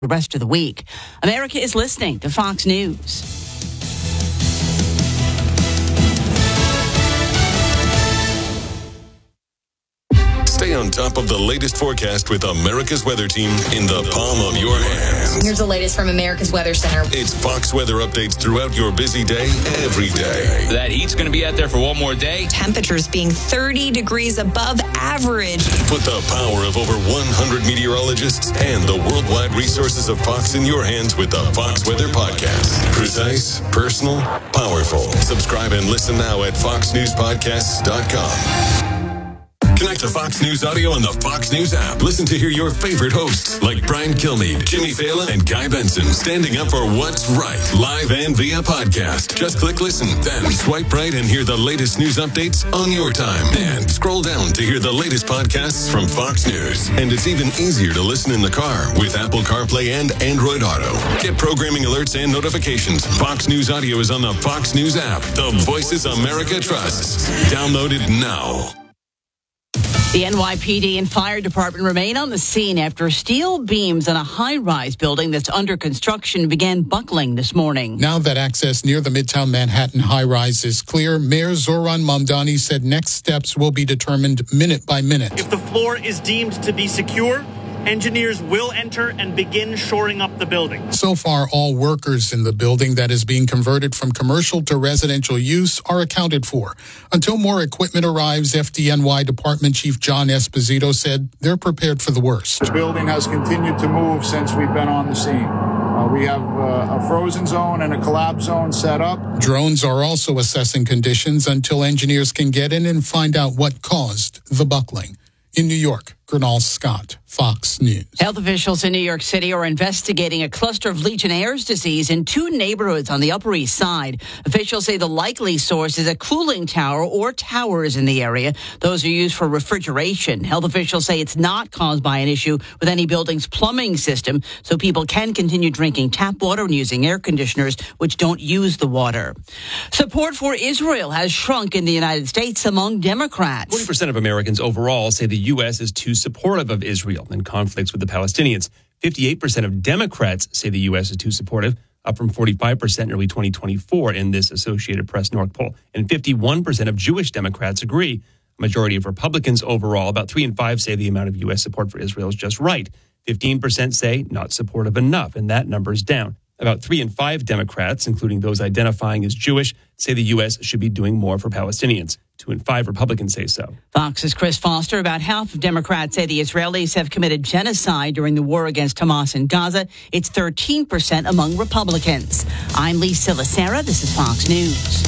the rest of the week. America is listening to Fox News. Stay on top of the latest forecast with America's Weather Team in the palm of your hand. Here's the latest from America's Weather Center. It's Fox weather updates throughout your busy day, every day. That heat's going to be out there for one more day. Temperatures being 30 degrees above average. Put the power of over 100 meteorologists and the worldwide resources of Fox in your hands with the Fox Weather Podcast. Precise, personal, powerful. Subscribe and listen now at foxnewspodcasts.com. Connect to Fox News Audio on the Fox News app. Listen to hear your favorite hosts like Brian Kilmeade, Jimmy Fallon, and Guy Benson standing up for what's right, live and via podcast. Just click listen, then swipe right and hear the latest news updates on your time. And scroll down to hear the latest podcasts from Fox News. And it's even easier to listen in the car with Apple CarPlay and Android Auto. Get programming alerts and notifications. Fox News Audio is on the Fox News app. The voices America trusts. Download it now. The NYPD and fire department remain on the scene after steel beams on a high-rise building that's under construction began buckling this morning. Now that access near the Midtown Manhattan high-rise is clear, Mayor Zoran Mamdani said next steps will be determined minute by minute. If the floor is deemed to be secure, engineers will enter and begin shoring up the building. So far, all workers in the building that is being converted from commercial to residential use are accounted for. Until more equipment arrives, FDNY Department Chief John Esposito said they're prepared for the worst. The building has continued to move since we've been on the scene. We have a frozen zone and a collapse zone set up. Drones are also assessing conditions until engineers can get in and find out what caused the buckling. In New York, Gernal Scott, Fox News. Health officials in New York City are investigating a cluster of Legionnaire's disease in two neighborhoods on the Upper East Side. Officials say the likely source is a cooling tower or towers in the area. Those are used for refrigeration. Health officials say it's not caused by an issue with any building's plumbing system, so people can continue drinking tap water and using air conditioners, which don't use the water. Support for Israel has shrunk in the United States among Democrats. 40% of Americans overall say the U.S. is too supportive of Israel in conflicts with the Palestinians. 58% of Democrats say the U.S. is too supportive, up from 45% in early 2024 in this Associated Press North poll. And 51% of Jewish Democrats agree. A majority of Republicans overall, about 3 in 5, say the amount of U.S. support for Israel is just right. 15% say not supportive enough, and that number is down. About 3 in 5 Democrats, including those identifying as Jewish, say the U.S. should be doing more for Palestinians. 2 in 5 Republicans say so. Fox's Chris Foster. About half of Democrats say the Israelis have committed genocide during the war against Hamas in Gaza. It's 13% among Republicans. I'm Lisa Lacera. This is Fox News.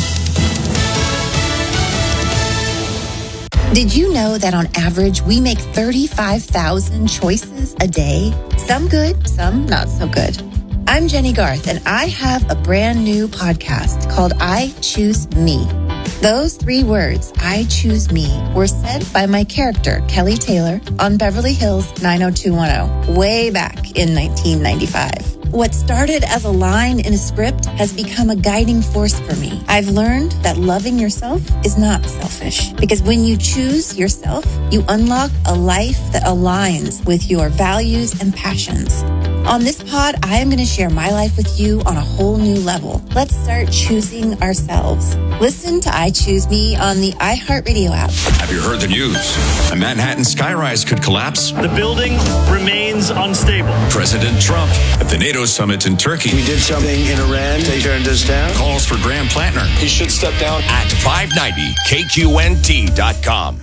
Did you know that on average, we make 35,000 choices a day? Some good, some not so good. I'm Jenny Garth, and I have a brand new podcast called I Choose Me. Those 3 words, I choose me, were said by my character, Kelly Taylor, on Beverly Hills 90210, way back in 1995. What started as a line in a script has become a guiding force for me. I've learned that loving yourself is not selfish, because when you choose yourself, you unlock a life that aligns with your values and passions. On this pod, I am going to share my life with you on a whole new level. Let's start choosing ourselves. Listen to I Choose Me on the iHeartRadio app. Have you heard the news? A Manhattan skyrise could collapse. The building remains unstable. President Trump at the NATO summit in Turkey. We did something in Iran. They turned us down. Calls for Graham Plantner. He should step down. At 590KQNT.com.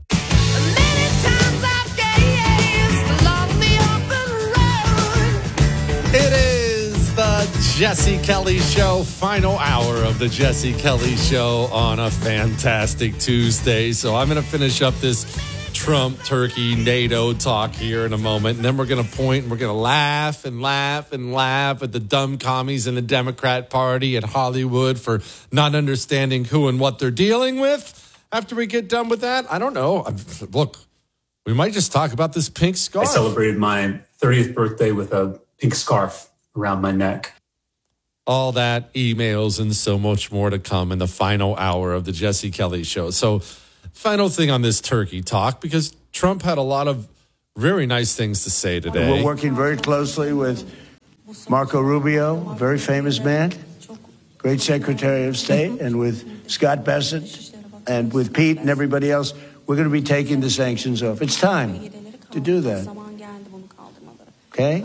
It is the Jesse Kelly Show, final hour of the Jesse Kelly Show on a fantastic Tuesday. So I'm going to finish up this Trump, Turkey, NATO talk here in a moment. And then we're going to point and we're going to laugh and laugh and laugh at the dumb commies in the Democrat Party and Hollywood for not understanding who and what they're dealing with. After we get done with that, I don't know. Look, we might just talk about this pink scarf. I celebrated my 30th birthday with a pink scarf around my neck. All that, emails, and so much more to come in the final hour of the Jesse Kelly Show. So, final thing on this turkey talk, because Trump had a lot of very nice things to say today. We're working very closely with Marco Rubio, a very famous man, great Secretary of State, and with Scott Bessent and with Pete and everybody else, we're going to be taking the sanctions off. It's time to do that. Okay?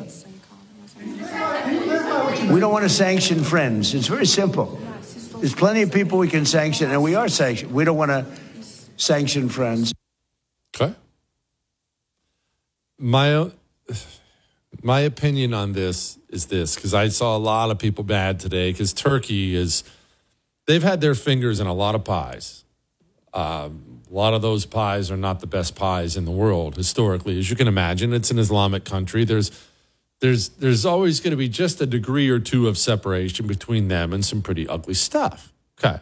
We don't want to sanction friends. It's very simple. There's plenty of people we can sanction, and we are sanctioned. We don't want to sanction friends. Okay. My opinion on this is this, because I saw a lot of people mad today because Turkey they've had their fingers in a lot of pies. A lot of those pies are not the best pies in the world historically. As you can imagine, it's an Islamic country. There's always going to be just a degree or two of separation between them and some pretty ugly stuff. Okay.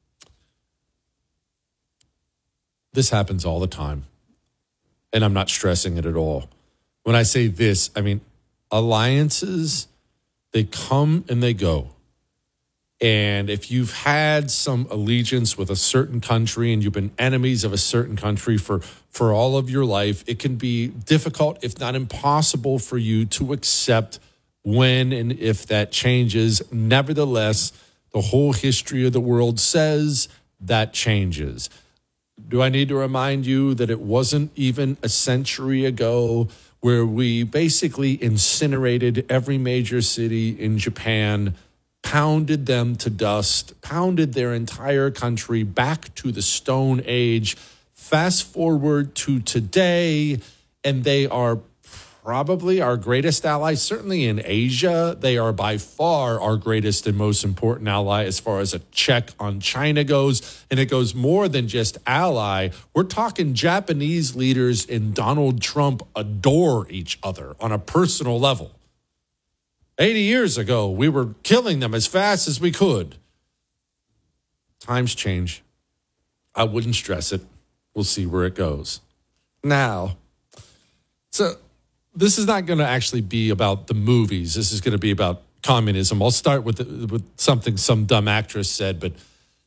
This happens all the time, and I'm not stressing it at all. When I say this, I mean alliances, they come and they go. And if you've had some allegiance with a certain country and you've been enemies of a certain country for all of your life, it can be difficult, if not impossible, for you to accept when and if that changes. Nevertheless, the whole history of the world says that changes. Do I need to remind you that it wasn't even a century ago where we basically incinerated every major city in Japan, pounded them to dust, pounded their entire country back to the Stone Age? Fast forward to today, and they are probably our greatest ally, certainly in Asia. They are by far our greatest and most important ally as far as a check on China goes. And it goes more than just ally. We're talking Japanese leaders and Donald Trump adore each other on a personal level. 80 years ago, we were killing them as fast as we could. Times change. I wouldn't stress it. We'll see where it goes. Now, so this is not going to actually be about the movies. This is going to be about communism. I'll start with something some dumb actress said, but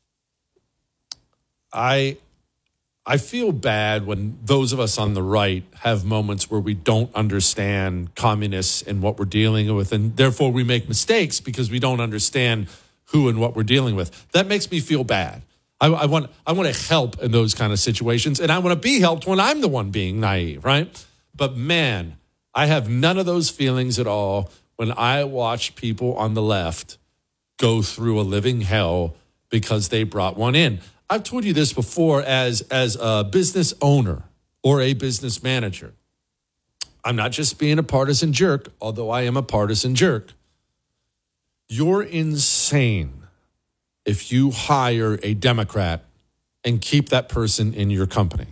I feel bad when those of us on the right have moments where we don't understand communists and what we're dealing with, and therefore we make mistakes because we don't understand who and what we're dealing with. That makes me feel bad. I want to help in those kind of situations, and I want to be helped when I'm the one being naive, right? But man, I have none of those feelings at all when I watch people on the left go through a living hell because they brought one in. I've told you this before as a business owner or a business manager. I'm not just being a partisan jerk, although I am a partisan jerk. You're insane if you hire a Democrat and keep that person in your company.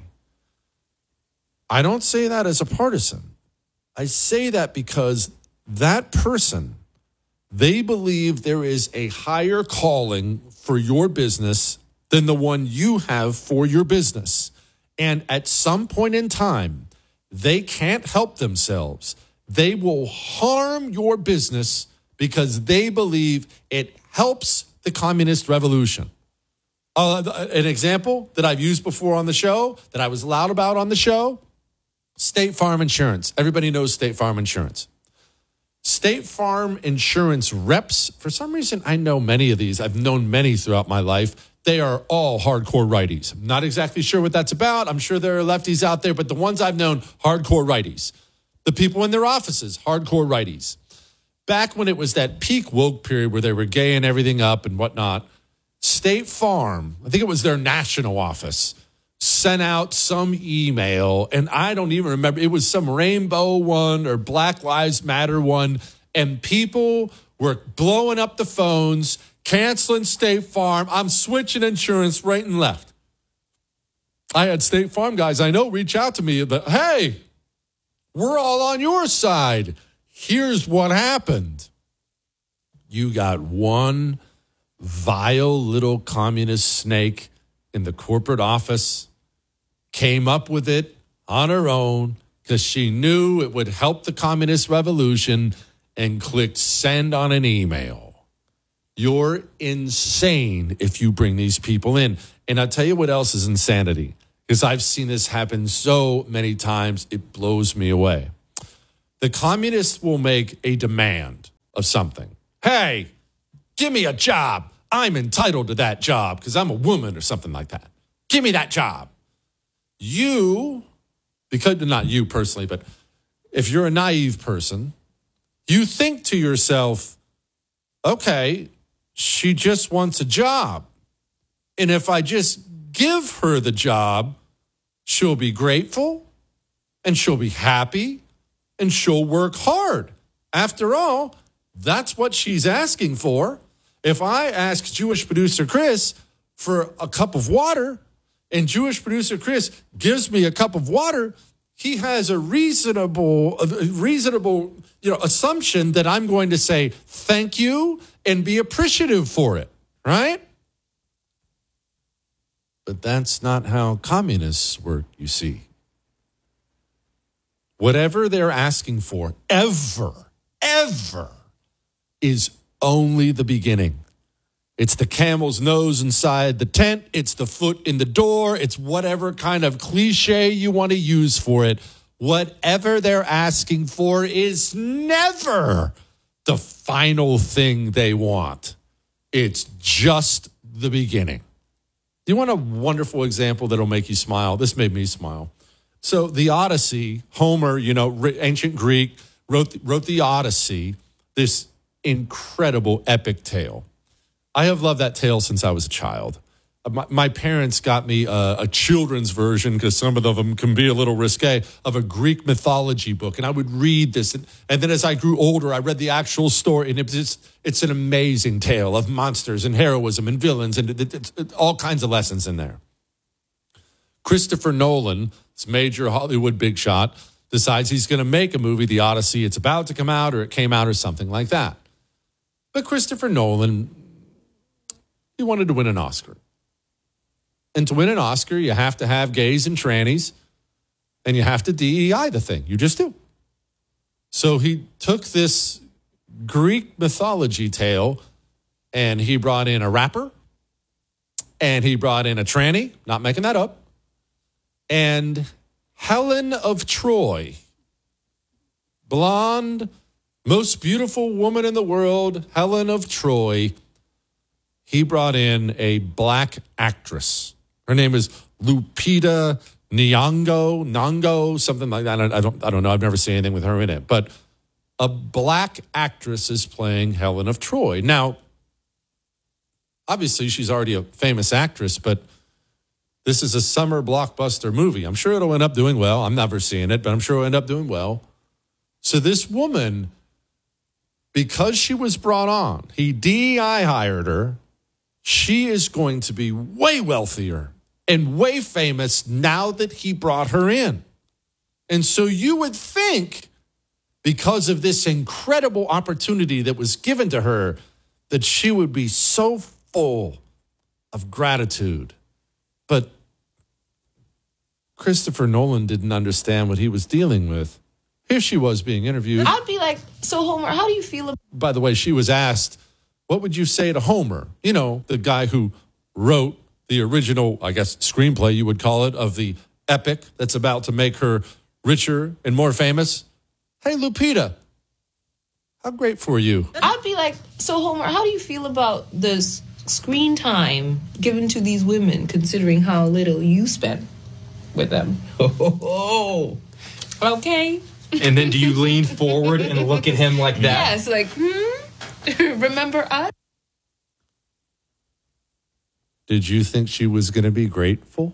I don't say that as a partisan. I say that because that person, they believe there is a higher calling for your business than the one you have for your business. And at some point in time, they can't help themselves. They will harm your business because they believe it helps the communist revolution. An example that I've used before on the show, that I was loud about on the show, State Farm Insurance. Everybody knows State Farm Insurance. State Farm Insurance reps, for some reason, I know many of these. I've known many throughout my life. They are all hardcore righties. I'm not exactly sure what that's about. I'm sure there are lefties out there, but the ones I've known, hardcore righties. The people in their offices, hardcore righties. Back when it was that peak woke period where they were gaying everything up and whatnot, State Farm, I think it was their national office, sent out some email, and I don't even remember. It was some rainbow one or Black Lives Matter one, and people were blowing up the phones, canceling State Farm. I'm switching insurance right and left. I had State Farm guys I know reach out to me, but hey, we're all on your side. Here's what happened. You got one vile little communist snake in the corporate office, came up with it on her own because she knew it would help the communist revolution, and clicked send on an email. You're insane if you bring these people in. And I'll tell you what else is insanity, because I've seen this happen so many times, it blows me away. The communists will make a demand of something. Hey, give me a job. I'm entitled to that job because I'm a woman or something like that. Give me that job. You, because not you personally, but if you're a naive person, you think to yourself, okay, she just wants a job. And if I just give her the job, she'll be grateful and she'll be happy and she'll work hard. After all, that's what she's asking for. If I ask Jewish producer Chris for a cup of water and Jewish producer Chris gives me a cup of water, he has a reasonable, assumption that I'm going to say thank you and be appreciative for it, right? But that's not how communists work, you see. Whatever they're asking for, ever, is only the beginning. It's the camel's nose inside the tent. It's the foot in the door. It's whatever kind of cliche you want to use for it. Whatever they're asking for is never the final thing they want. It's just the beginning. Do you want a wonderful example that'll make you smile? This made me smile. So the Odyssey, Homer, ancient Greek, wrote the Odyssey, this incredible epic tale. I have loved that tale since I was a child. My parents got me a children's version, because some of them can be a little risque, of a Greek mythology book. And I would read this. And then as I grew older, I read the actual story. And it's an amazing tale of monsters and heroism and villains and it's all kinds of lessons in there. Christopher Nolan, this major Hollywood big shot, decides he's going to make a movie, The Odyssey. It's about to come out, or it came out, or something like that. But Christopher Nolan, he wanted to win an Oscar. And to win an Oscar, you have to have gays and trannies, and you have to DEI the thing. You just do. So he took this Greek mythology tale, and he brought in a rapper, and he brought in a tranny, not making that up, and Helen of Troy, blonde, most beautiful woman in the world, Helen of Troy. He brought in a black actress. Her name is Lupita Nyong'o, something like that. I don't know. I've never seen anything with her in it. But a black actress is playing Helen of Troy. Now, obviously, she's already a famous actress, but this is a summer blockbuster movie. I'm sure it'll end up doing well. I'm never seeing it, but I'm sure it'll end up doing well. So this woman, because she was brought on, he DEI hired her. She is going to be way wealthier and way famous now that he brought her in. And so you would think, because of this incredible opportunity that was given to her, that she would be so full of gratitude. But Christopher Nolan didn't understand what he was dealing with. Here she was being interviewed. I'd be like, so Homer, how do you feel about... By the way, she was asked, what would you say to Homer? You know, the guy who wrote the original, I guess, screenplay, you would call it, of the epic that's about to make her richer and more famous. Hey, Lupita, how grateful are you? I'd be like, so Homer, how do you feel about the screen time given to these women, considering how little you spend with them? Oh, okay. And then do you lean forward and look at him like that? Yes, like, remember us? Did you think she was going to be grateful?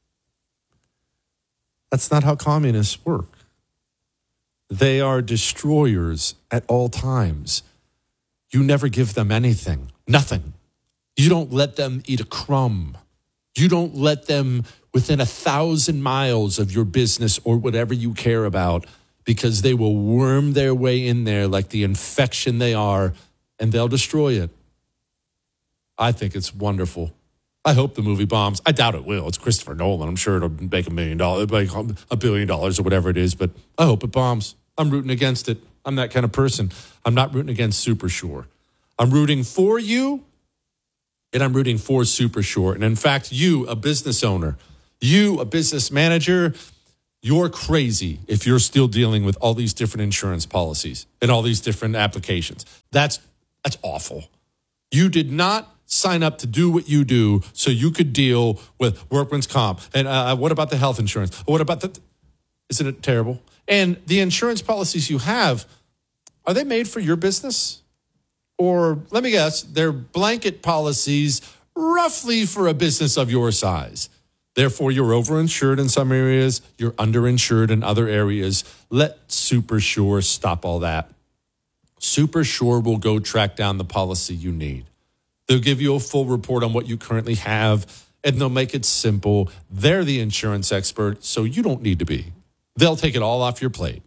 That's not how communists work. They are destroyers at all times. You never give them anything, nothing. You don't let them eat a crumb. You don't let them within 1,000 miles of your business or whatever you care about, because they will worm their way in there like the infection they are, and they'll destroy it. I think it's wonderful. I hope the movie bombs. I doubt it will. It's Christopher Nolan. I'm sure it'll make $1 million, like $1 billion or whatever it is, but I hope it bombs. I'm rooting against it. I'm that kind of person. I'm not rooting against Super Shore. I'm rooting for you, and I'm rooting for Super Shore. And in fact, you, a business owner, you, a business manager, You're crazy if you're still dealing with all these different insurance policies and all these different applications. That's awful. You did not sign up to do what you do so you could deal with workman's comp. And what about the health insurance? What about the... Isn't it terrible? And the insurance policies you have, are they made for your business? Or, let me guess, they're blanket policies roughly for a business of your size. Therefore, you're overinsured in some areas, you're underinsured in other areas. Let SuperSure stop all that. SuperSure will go track down the policy you need. They'll give you a full report on what you currently have, and they'll make it simple. They're the insurance expert, so you don't need to be. They'll take it all off your plate.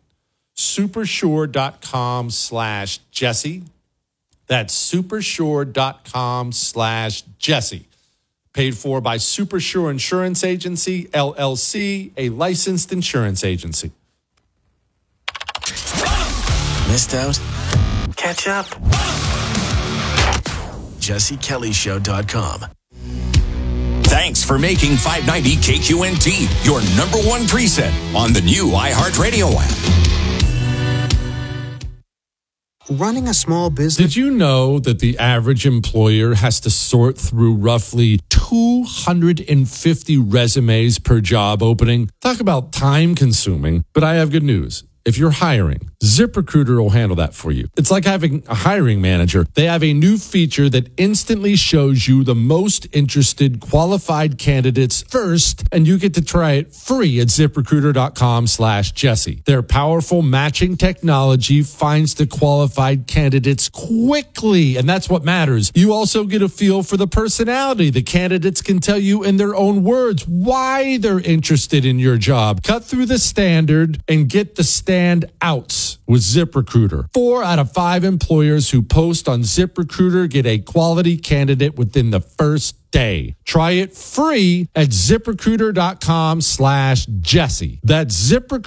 Supersure.com/Jesse. That's supersure.com/Jesse. Paid for by SuperSure Insurance Agency, LLC, a licensed insurance agency. Missed out? Catch up. JesseKellyShow.com. Thanks for making 590 KQNT your number one preset on the new iHeartRadio app. Running a small business. Did you know that the average employer has to sort through roughly 250 resumes per job opening? Talk about time consuming, but I have good news. If you're hiring, ZipRecruiter will handle that for you. It's like having a hiring manager. They have a new feature that instantly shows you the most interested qualified candidates first, and you get to try it free at ZipRecruiter.com/Jesse. Their powerful matching technology finds the qualified candidates quickly, and that's what matters. You also get a feel for the personality. The candidates can tell you in their own words why they're interested in your job. Cut through the standard and get the stand outs with ZipRecruiter. 4 out of 5 employers who post on ZipRecruiter get a quality candidate within the first day. Try it free at ZipRecruiter.com/Jesse. That's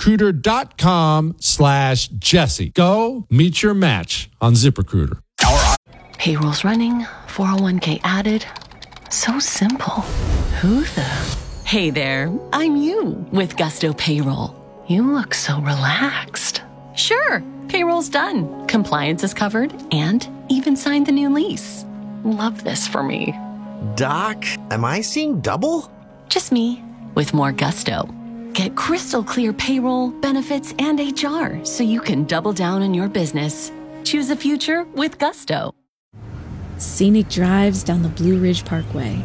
ZipRecruiter.com/Jesse. Go meet your match on ZipRecruiter. Payroll's running, 401k added. So simple. Who the? Hey there, I'm you with Gusto Payroll. You look so relaxed. Sure, payroll's done. Compliance is covered and even signed the new lease. Love this for me. Doc, am I seeing double? Just me with more gusto. Get crystal clear payroll, benefits, and HR so you can double down on your business. Choose a future with Gusto. Scenic drives down the Blue Ridge Parkway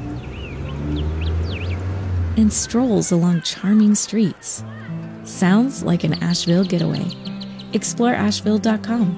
and strolls along charming streets. Sounds like an Asheville getaway. Explore Asheville.com.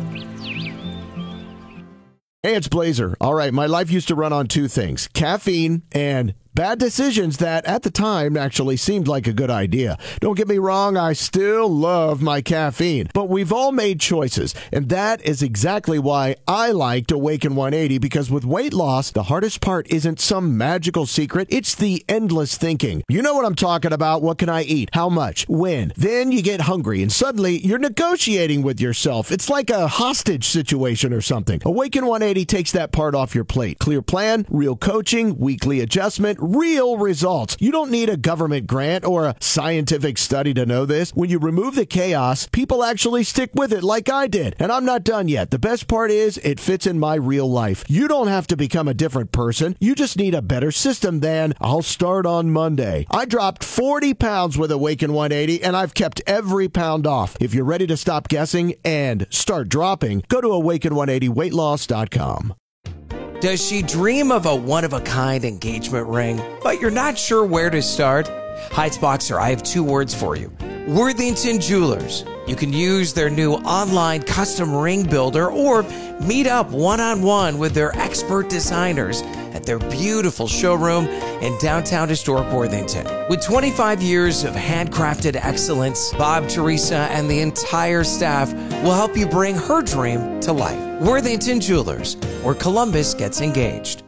Hey, it's Blazer. All right, my life used to run on 2 things, caffeine and bad decisions that at the time actually seemed like a good idea. Don't get me wrong, I still love my caffeine, but we've all made choices, and that is exactly why I liked Awaken 180, because with weight loss, the hardest part isn't some magical secret, it's the endless thinking. You know what I'm talking about. What can I eat? How much? When? Then you get hungry, and suddenly you're negotiating with yourself. It's like a hostage situation or something. Awaken 180 takes that part off your plate. Clear plan, real coaching, weekly adjustment, real results. You don't need a government grant or a scientific study to know this. When you remove the chaos, people actually stick with it like I did. And I'm not done yet. The best part is it fits in my real life. You don't have to become a different person. You just need a better system than I'll start on Monday. I dropped 40 pounds with Awaken 180 and I've kept every pound off. If you're ready to stop guessing and start dropping, go to awaken180weightloss.com. Does she dream of a one-of-a-kind engagement ring, but you're not sure where to start? Heights Boxer, I have 2 words for you. Worthington Jewelers. You can use their new online custom ring builder or meet up one-on-one with their expert designers at their beautiful showroom in downtown historic Worthington. With 25 years of handcrafted excellence, Bob, Teresa, and the entire staff will help you bring her dream to life. Worthington Jewelers, where Columbus gets engaged.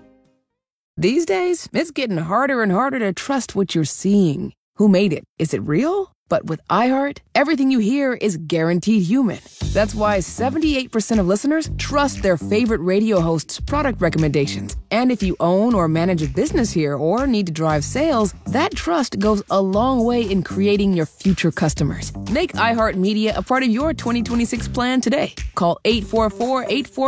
These days, it's getting harder and harder to trust what you're seeing. Who made it? Is it real? But with iHeart, everything you hear is guaranteed human. That's why 78% of listeners trust their favorite radio host's product recommendations. And if you own or manage a business here or need to drive sales, that trust goes a long way in creating your future customers. Make iHeartMedia a part of your 2026 plan today. Call 844-844